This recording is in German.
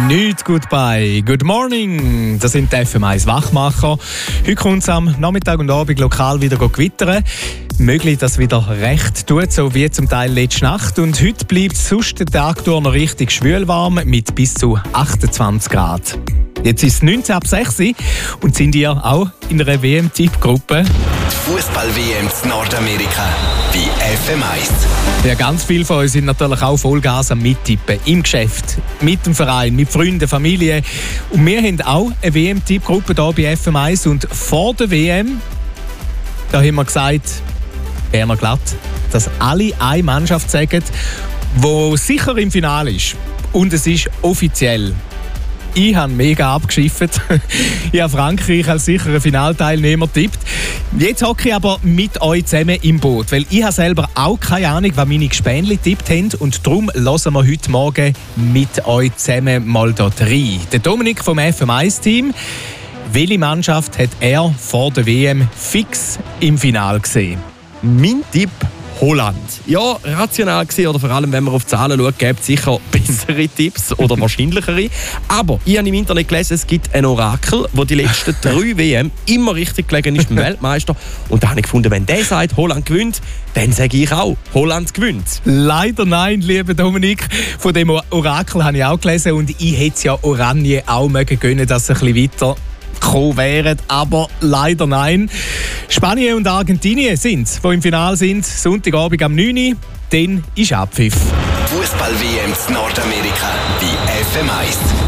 Nicht goodbye, good morning. Das sind die FM1 Wachmacher. Heute kommt es am Nachmittag und Abend lokal wieder gewittern. Möglich, dass es wieder recht tut, so wie zum Teil letzte Nacht. Und heute bleibt sonst der Tag durch noch richtig schwülwarm mit bis zu 28 Grad. Jetzt ist es 19 ab 6 und sind ihr auch in einer WM-Tippgruppe? Die Fußball-WM in Nordamerika bei FM1. Ja, ganz viele von uns sind natürlich auch Vollgas am Mittippen. Im Geschäft, mit dem Verein, mit Freunden, Familie. Und wir haben auch eine WM-Tippgruppe hier bei FM1. Und vor der WM, da haben wir gesagt, Berner Glatt, dass alle eine Mannschaft sagen, die sicher im Finale ist. Und es ist offiziell. Ich habe mega abgeschifft. Ich habe Frankreich als sicherer Finalteilnehmer getippt. Jetzt hocke ich aber mit euch zusammen im Boot, weil ich habe selber auch keine Ahnung, was meine Gespänli getippt haben. Und darum hören wir heute Morgen mit euch zusammen mal dort rein. Der Dominik vom FM1-Team. Welche Mannschaft hat er vor der WM fix im Finale gesehen? Mein Tipp: Holland. Ja, rational gesehen, oder vor allem, wenn man auf die Zahlen schaut, gibt es sicher bessere Tipps oder wahrscheinlichere. Aber ich habe im Internet gelesen, es gibt ein Orakel, wo die letzten 3 WM immer richtig gelegen ist beim Weltmeister. Und da habe ich gefunden, wenn der sagt, Holland gewinnt, dann sage ich auch, Holland gewinnt. Leider nein, lieber Dominik. Von dem Orakel habe ich auch gelesen und ich hätte es ja Oranje auch mögen gönnen, dass es ein bisschen weiter gekommen wären, aber leider nein. Spanien und Argentinien sind es, die im Finale sind. Sonntagabend am 9 Uhr, dann ist Abpfiff. Fußball-WM in Nordamerika bei FM1.